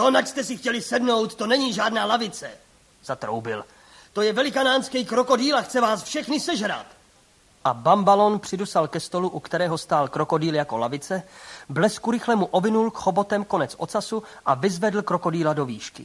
To, nač jste si chtěli sednout, to není žádná lavice, zatroubil. To je velikanánský krokodýl a chce vás všechny sežrat. A Bambalon přidusal ke stolu, u kterého stál krokodýl jako lavice, blesku rychle mu ovinul chobotem konec ocasu a vyzvedl krokodýla do výšky.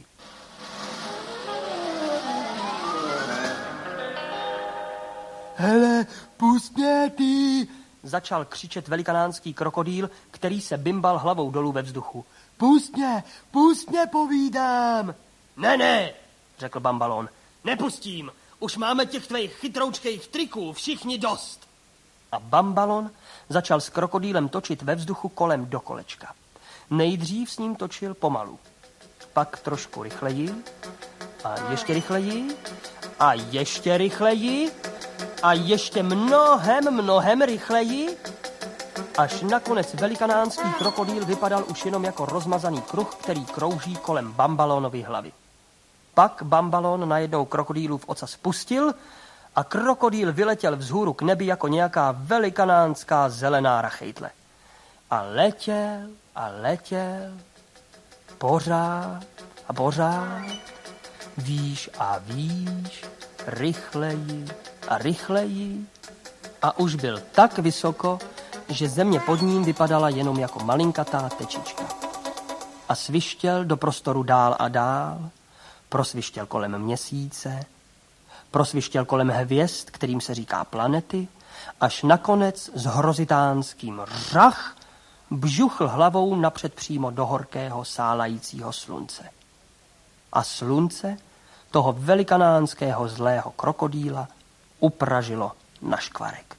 Hele, pust mě, ty! Začal křičet velikanánský krokodýl, který se bimbal hlavou dolů ve vzduchu. Pust mě, povídám! Ne, řekl Bambalon. Nepustím, už máme těch tvých chytroučkých triků všichni dost. A Bambalon začal s krokodýlem točit ve vzduchu kolem do kolečka. Nejdřív s ním točil pomalu, pak trošku rychleji a ještě rychleji a ještě rychleji a ještě mnohem rychleji, až nakonec velikanánský krokodýl vypadal už jenom jako rozmazaný kruh, který krouží kolem Bambalonovy hlavy. Pak Bambalon najednou krokodýlův ocas pustil a krokodýl vyletěl vzhůru k nebi jako nějaká velikanánská zelená rachejtle. A letěl, pořád a pořád, výš a výš, rychleji a rychleji a už byl tak vysoko, že země pod ním vypadala jenom jako malinkatá tečička. A svištěl do prostoru dál a dál, prosvištěl kolem měsíce, prosvištěl kolem hvězd, kterým se říká planety, až nakonec s hrozitánským řach bžuchl hlavou napřed přímo do horkého sálajícího slunce. A slunce toho velikanánského zlého krokodýla upražilo na škvarek.